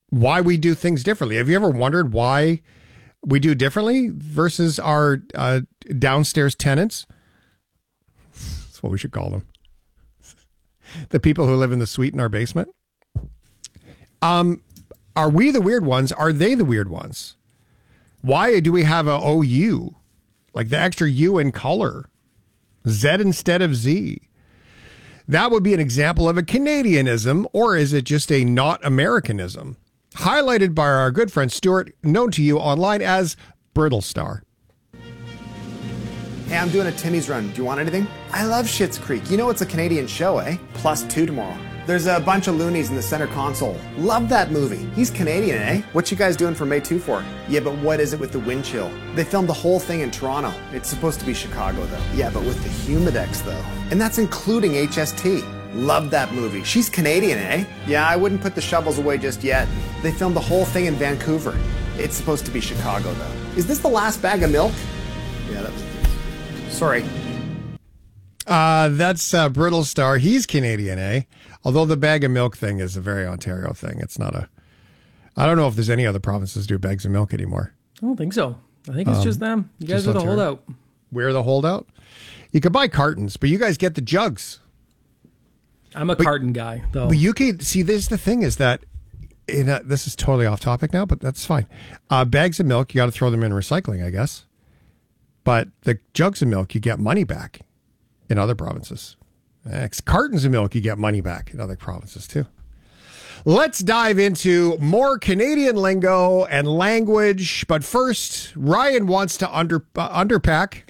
why we do things differently. Have you ever wondered why we do differently versus our downstairs tenants? That's what we should call them. The people who live in the suite in our basement. Are we the weird ones? Are they the weird ones? Why do we have a OU? Like the extra U in color. Z instead of Z. That would be an example of a Canadianism, or is it just a not Americanism? Highlighted by our good friend Stuart, known to you online as Brittle Star. Hey, I'm doing a Timmy's run. Do you want anything? I love Schitt's Creek. You know it's a Canadian show, eh? +2 tomorrow. There's a bunch of loonies in the center console. Love that movie. He's Canadian, eh? What you guys doing for May 2 for? Yeah, but what is it with the wind chill? They filmed the whole thing in Toronto. It's supposed to be Chicago, though. Yeah, but with the Humidex, though. And that's including HST. Love that movie. She's Canadian, eh? Yeah, I wouldn't put the shovels away just yet. They filmed the whole thing in Vancouver. It's supposed to be Chicago, though. Is this the last bag of milk? Yeah, that was good. Sorry. That's Brittle Star. He's Canadian, eh? Although the bag of milk thing is a very Ontario thing. It's not a... I don't know if there's any other provinces do bags of milk anymore. I don't think so. I think it's just them. You guys are the Ontario. holdout. We're the holdout? You could buy cartons, but you guys get the jugs. I'm a carton guy, though. But you can... See, this the thing is that... this is totally off topic now, but that's fine. Bags of milk, you got to throw them in recycling, I guess. But the jugs of milk, you get money back in other provinces. Cartons of milk, you get money back in other provinces too. Let's dive into more Canadian lingo and language. But first, Ryan wants to unpack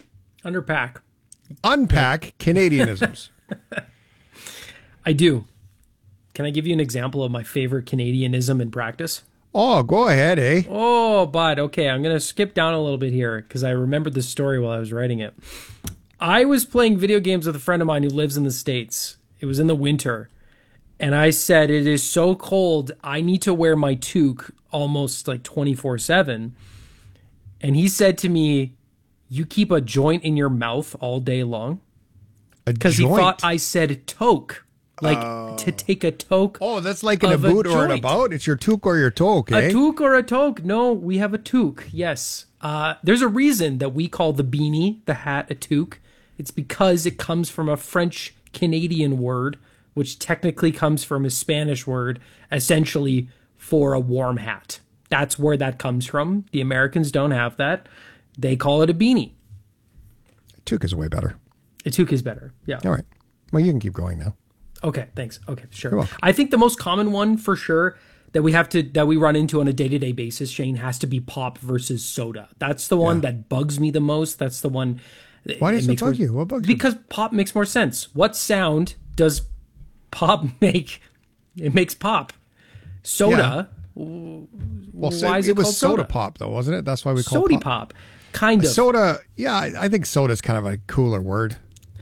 Canadianisms. I do. Can I give you an example of my favorite Canadianism in practice? Oh, go ahead, eh? Oh, bud. Okay, I'm going to skip down a little bit here because I remembered this story while I was writing it. I was playing video games with a friend of mine who lives in the States. It was in the winter. And I said, it is so cold, I need to wear my toque almost like 24/7. And he said to me, you keep a joint in your mouth all day long? Because he thought I said toque. Like to take a toque. Oh, that's like in a boot or an about? It's your toque or your toque, eh? A toque or a toque. No, we have a toque. Yes. There's a reason that we call the beanie, the hat, a toque. It's because it comes from a French-Canadian word, which technically comes from a Spanish word, essentially for a warm hat. That's where that comes from. The Americans don't have that. They call it a beanie. A toque is way better. A toque is better, yeah. All right. Well, you can keep going now. Okay, thanks. Okay, sure. You're welcome. I think the most common one for sure that we run into on a day-to-day basis, Shane, has to be pop versus soda. That's the one that bugs me the most. That's the one. Why does it bug you? What bugs you? Because pop makes more sense. What sound does pop make? It makes pop. Soda. Yeah. Well, why is it was called soda pop, though, wasn't it? That's why we call it Sody pop. Kind of. Soda. Yeah, I think soda is kind of a cooler word.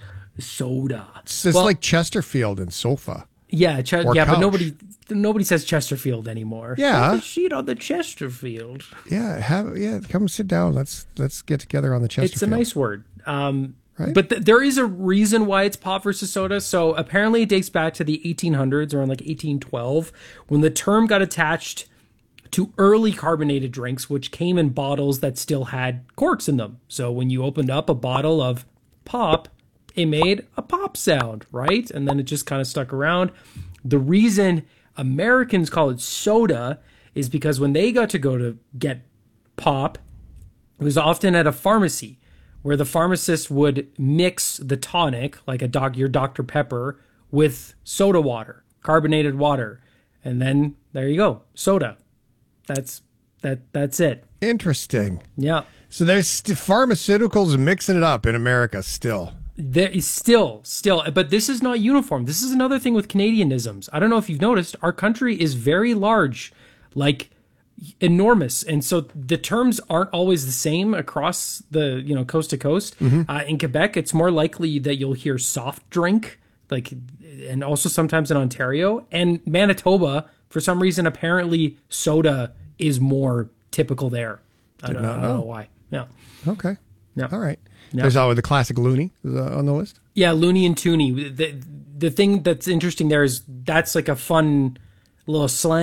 Soda. It's like Chesterfield and sofa. Yeah, couch. But nobody says Chesterfield anymore. Yeah, Take a seat on the Chesterfield. Yeah, come sit down. Let's get together on the Chesterfield. It's a nice word. Right? But there is a reason why it's pop versus soda. So apparently it dates back to the 1800s, around like 1812, when the term got attached to early carbonated drinks, which came in bottles that still had corks in them. So when you opened up a bottle of pop, it made a pop sound, right? And then it just kind of stuck around. The reason Americans call it soda is because when they got to go to get pop, it was often at a pharmacy where the pharmacist would mix the tonic, like your Dr. Pepper, with soda water, carbonated water. And then there you go, soda. That's it. Interesting. Yeah. So there's pharmaceuticals mixing it up in America still. There is still, but this is not uniform. This is another thing with Canadianisms. I don't know if you've noticed, our country is very large, like enormous. And so the terms aren't always the same across the, coast to coast. Mm-hmm. In Quebec, it's more likely that you'll hear soft drink, and also sometimes in Ontario. And Manitoba, for some reason, apparently soda is more typical there. I don't know why. Yeah. Okay. Yeah. All right. Yeah. There's always the classic loony on the list. Yeah, loony and toony. The thing that's interesting there is that's like a fun little slang